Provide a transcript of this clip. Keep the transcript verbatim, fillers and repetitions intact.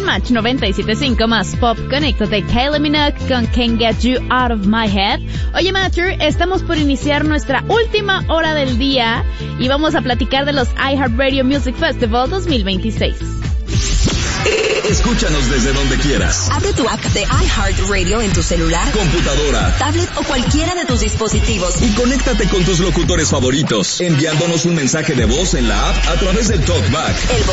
Match noventa y siete punto cinco más Pop, conéctate Kylie Minogue con Can't Get You Out of My Head. Oye, Matcher, estamos por iniciar nuestra última hora del día y vamos a platicar de los iHeartRadio Music Festival dos mil veintiséis. Escúchanos desde donde quieras. Abre tu app de iHeartRadio en tu celular, computadora, tablet o cualquiera de tus dispositivos. Y conéctate con tus locutores favoritos, enviándonos un mensaje de voz en la app a través del TalkBack. El